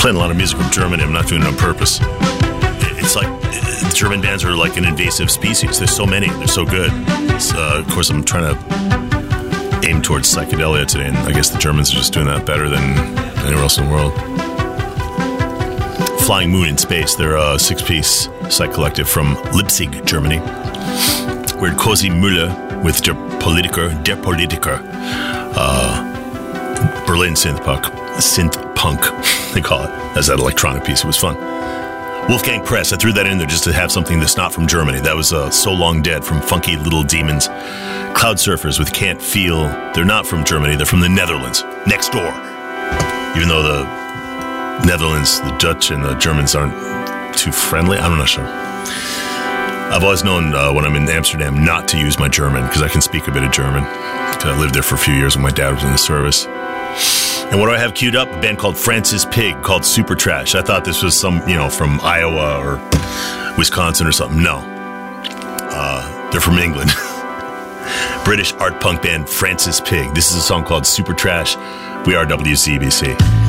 playing a lot of music from Germany. I'm not doing it on purpose. It's like German bands are like an invasive species. There's so many. They're so good. Of course, I'm trying to aim towards psychedelia today, and I guess the Germans are just doing that better than anywhere else in the world. Flying Moon in Space. They're a 6-piece psych collective from Leipzig, Germany. We're at Cosi Müller with Der Politiker, Berlin synth punk, they call it, as that electronic piece. It was fun. Wolfgang Press, I threw that in there just to have something that's not from Germany. That was So Long Dead from Funky Little Demons. Cloud Surfers with Can't Feel. They're not from Germany, they're from the Netherlands, next door. Even though the Netherlands, the Dutch and the Germans aren't too friendly, I'm not sure. I've always known when I'm in Amsterdam not to use my German because I can speak a bit of German. I lived there for a few years when my dad was in the service. And what do I have queued up? A band called Francis Pig called Super Trash. I thought this was some, from Iowa or Wisconsin or something. No. They're from England. British art punk band Francis Pig. This is a song called Super Trash. We are WCBC.